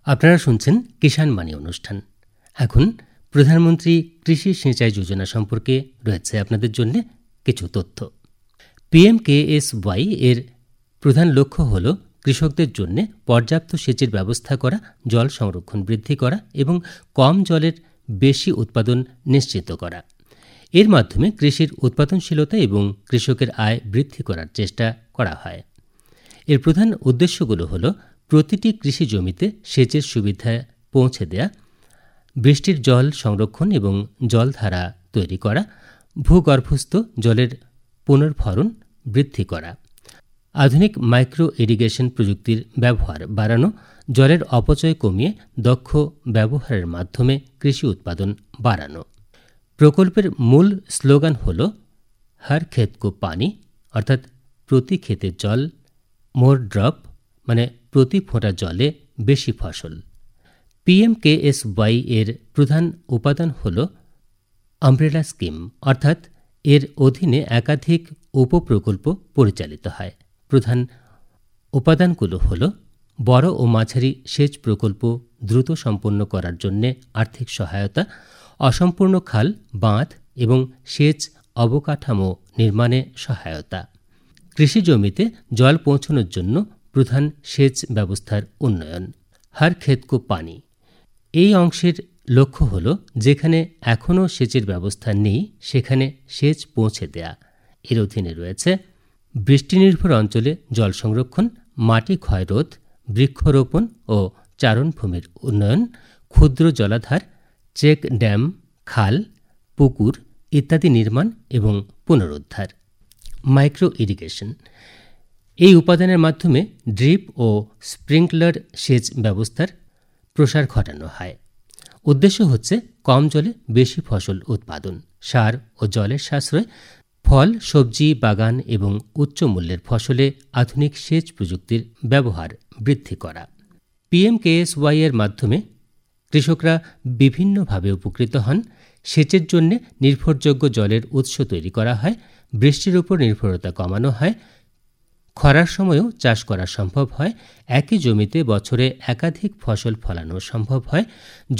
আপনারা শুনছেন কিষাণ বাণী অনুষ্ঠান। এখন প্রধানমন্ত্রী কৃষি সিঁচাই যোজনা সম্পর্কে রয়েছে আপনাদের জন্য কিছু তথ্য। PMKSY এর প্রধান লক্ষ্য হল কৃষকদের জন্য পর্যাপ্ত সেচের ব্যবস্থা করা, জল সংরক্ষণ বৃদ্ধি করা এবং কম জলের বেশি উৎপাদন নিশ্চিত করা। এর মাধ্যমে কৃষির উৎপাদনশীলতা এবং কৃষকের আয় বৃদ্ধি করার চেষ্টা করা হয়। এর প্রধান উদ্দেশ্যগুলো হল প্রতিটি কৃষি জমিতে সেচের সুবিধা পৌঁছে দেয়া, বৃষ্টির জল সংরক্ষণ এবং জলধারা তৈরি করা, ভূগর্ভস্থ জলের পুনর্ভরণ বৃদ্ধি করা, আধুনিক মাইক্রো ইরিগেশন প্রযুক্তির ব্যবহার বাড়ানো, জলের অপচয় কমিয়ে দক্ষ ব্যবহারের মাধ্যমে কৃষি উৎপাদন বাড়ানো। প্রকল্পের মূল স্লোগান হল হর ক্ষেত কো পানি, অর্থাৎ প্রতি ক্ষেতে জল, মোর ড্রপ মানে প্রতি ফোঁটা জলে বেশি ফসল। PMKSY এর প্রধান উপাদান হল আমব্রেলা স্কিম, অর্থাৎ এর অধীনে একাধিক উপপ্রকল্প পরিচালিত হয়। প্রধান উপাদানগুলো হল বড় ও মাঝারি সেচ প্রকল্প দ্রুত সম্পন্ন করার জন্য আর্থিক সহায়তা, অসম্পূর্ণ খাল, বাঁধ এবং সেচ অবকাঠামো নির্মাণে সহায়তা, কৃষি জমিতে জল পৌঁছানোর জন্য প্রধান সেচ ব্যবস্থার উন্নয়ন। হর ক্ষেত কো পানি এই অংশের লক্ষ্য হল যেখানে এখনও সেচের ব্যবস্থা নেই সেখানে সেচ পৌঁছে দেয়া। এর অধীনে রয়েছে বৃষ্টিনির্ভর অঞ্চলে জল সংরক্ষণ, মাটি ক্ষয়রোধ, বৃক্ষরোপণ ও চারণভূমির উন্নয়ন, ক্ষুদ্র জলাধার, চেক ড্যাম, খাল, পুকুর ইত্যাদি নির্মাণ এবং পুনরুদ্ধার। মাইক্রো ইরিগেশন এই উপাদানের মাধ্যমে ড্রিপ ও স্প্রিংকলার সেচ ব্যবস্থার প্রসার ঘটানো হয়। উদ্দেশ্য হচ্ছে কম জলে বেশি ফসল উৎপাদন, সার ও জলের সাশ্রয়, ফল, সবজি বাগান এবং উচ্চ মূল্যের ফসলে আধুনিক সেচ প্রযুক্তির ব্যবহার বৃদ্ধি করা। PMKSY এর মাধ্যমে কৃষকরা বিভিন্নভাবে উপকৃত হন। সেচের জন্য নির্ভরযোগ্য জলের উৎস তৈরি করা হয়, বৃষ্টির উপর নির্ভরতা কমানো হয়, খরার সময়ও চাষ করা সম্ভব হয়, একই জমিতে বছরে একাধিক ফসল ফলানো সম্ভব হয়,